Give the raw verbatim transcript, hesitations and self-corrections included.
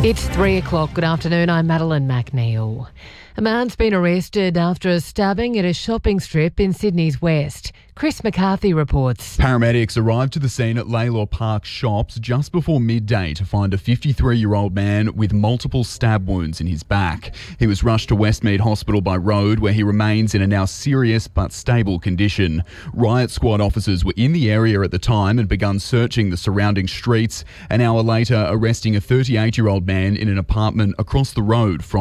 It's three o'clock. Good afternoon. I'm Madeline McNeil. A man's been arrested after a stabbing at a shopping strip in Sydney's West. Chris McCarthy reports. Paramedics arrived to the scene at Laylaw Park Shops just before midday to find a fifty-three-year-old man with multiple stab wounds in his back. He was rushed to Westmead Hospital by road, where he remains in a now serious but stable condition. Riot squad officers were in the area at the time and begun searching the surrounding streets, an hour later arresting a thirty-eight-year-old man in an apartment across the road from